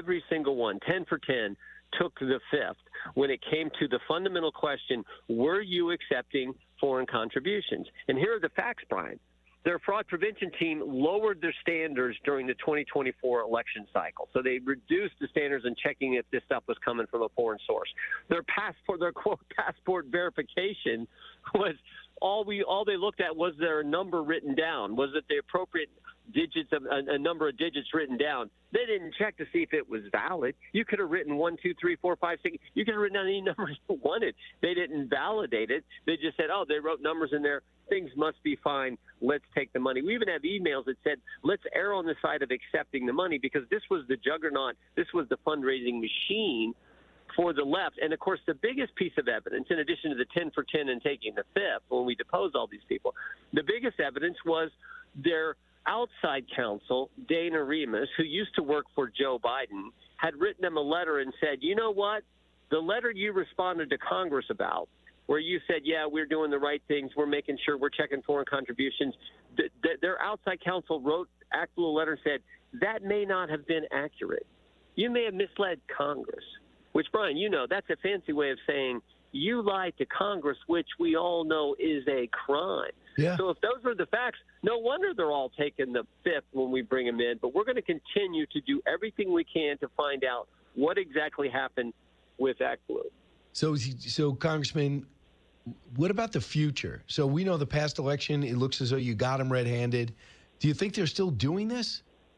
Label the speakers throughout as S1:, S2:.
S1: every single one, 10 for 10, took the fifth when it came to the fundamental question, were you accepting foreign contributions? And here are the facts, Brian. Their fraud prevention team lowered their standards during the 2024 election cycle. So they reduced the standards in checking if this stuff was coming from a foreign source. Their quote passport verification was all they looked at was there a number written down? Was it the appropriate digits of a number of digits written down? They didn't check to see if it was valid. You could have written 1, 2, 3, 4, 5, 6. You could have written down any number you wanted. They didn't validate it. They just said, oh, they wrote numbers in there. Things must be fine. Let's take the money. We even have emails that said, let's err on the side of accepting the money because this was the juggernaut. This was the fundraising machine for the left. And, of course, the biggest piece of evidence, in addition to the 10 for 10 and taking the fifth when we deposed all these people, the biggest evidence was their outside counsel, Dana Remus, who used to work for Joe Biden, had written them a letter and said, you know what? The letter you responded to Congress about, where you said, yeah, we're doing the right things, we're making sure we're checking foreign contributions, their outside counsel wrote a letter and said, that may not have been accurate. You may have misled Congress, which, Brian, you know, that's a fancy way of saying you lied to Congress, which we all know is a crime.
S2: Yeah.
S1: So if those are the facts, no wonder they're all taking the fifth when we bring them in. But we're going to continue to do everything we can to find out what exactly happened with ActBlue.
S2: So, Congressman, what about the future? So we know the past election, it looks as though you got them red-handed. Do you think they're still doing this?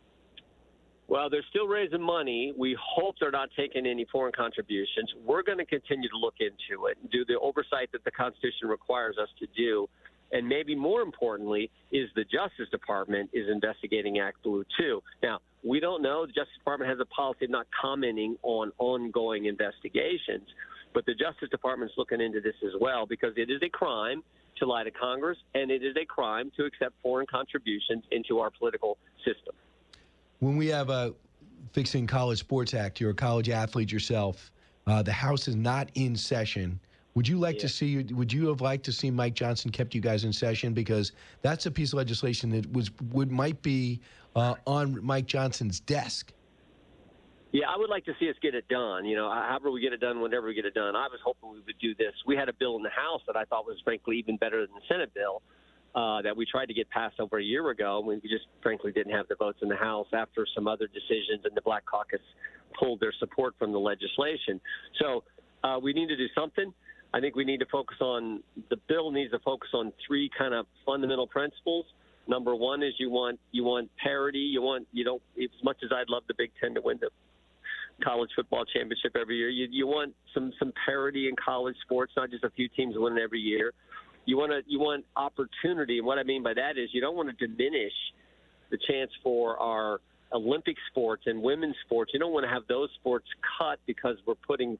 S1: Well, they're still raising money. We hope they're not taking any foreign contributions. We're going to continue to look into it and do the oversight that the Constitution requires us to do. And maybe more importantly is the Justice Department is investigating ActBlue too. Now, we don't know. The Justice Department has a policy of not commenting on ongoing investigations. But the Justice Department is looking into this as well because it is a crime to lie to Congress, and it is a crime to accept foreign contributions into our political system.
S2: When we have a Fixing College Sports Act, you're a college athlete yourself. The House is not in session. Would you like to see? Would you have liked to see Mike Johnson kept you guys in session because that's a piece of legislation that might be on Mike Johnson's desk?
S1: Yeah, I would like to see us get it done. You know, however we get it done, whenever we get it done. I was hoping we would do this. We had a bill in the House that I thought was, frankly, even better than the Senate bill that we tried to get passed over a year ago. We just, frankly, didn't have the votes in the House after some other decisions, and the Black Caucus pulled their support from the legislation. So we need to do something. I think we need to focus on – the bill needs to focus on three kind of fundamental principles. Number one is you want parity. You don't – as much as I'd love the Big Ten to win the college football championship every year, you want some parity in college sports, not just a few teams winning every year. You want opportunity, and what I mean by that is you don't want to diminish the chance for our Olympic sports and women's sports. You don't want to have those sports cut because we're putting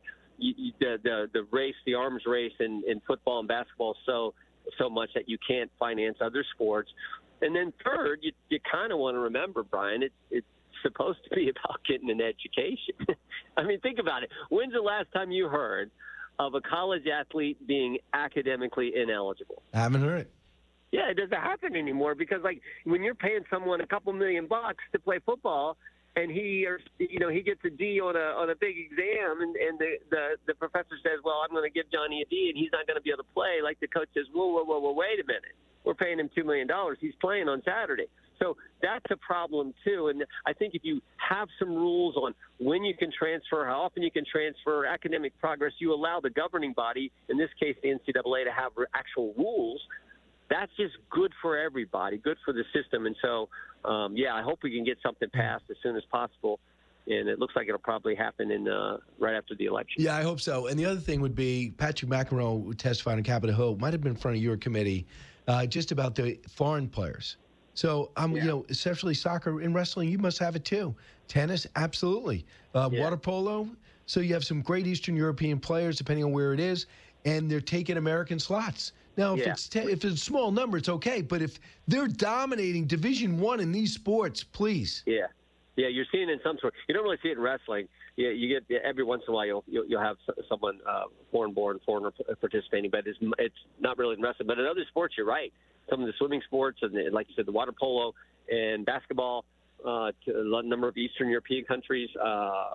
S1: the race, the arms race in football and basketball so much that you can't finance other sports. And then third, you kind of want to remember, Brian, it's supposed to be about getting an education. I mean, think about it. When's the last time you heard of a college athlete being academically ineligible?
S2: I haven't heard it.
S1: Yeah, it doesn't happen anymore because, like, when you're paying someone a couple $1 million to play football, and he gets a D on a big exam, and the professor says, well, I'm going to give Johnny a D, and he's not going to be able to play. Like, the coach says, whoa, wait a minute. We're paying him $2 million. He's playing on Saturday. So that's a problem, too. And I think if you have some rules on when you can transfer, how often you can transfer, academic progress, you allow the governing body, in this case the NCAA, to have actual rules. That's just good for everybody, good for the system. And so, I hope we can get something passed as soon as possible. And it looks like it'll probably happen right after the election.
S2: Yeah, I hope so. And the other thing would be Patrick McEnroe, who testified on Capitol Hill, might have been in front of your committee just about the foreign players. So, especially soccer and wrestling, you must have it too. Tennis, absolutely. Water polo. So you have some great Eastern European players, depending on where it is, and they're taking American slots. Now, if it's a small number, it's okay. But if they're dominating Division I in these sports, please.
S1: Yeah, you're seeing it in some sort. You don't really see it in wrestling. You get every once in a while you'll have someone foreigner participating, but it's not really in wrestling. But in other sports, you're right. Some of the swimming sports, and like you said, the water polo and basketball, to a number of Eastern European countries,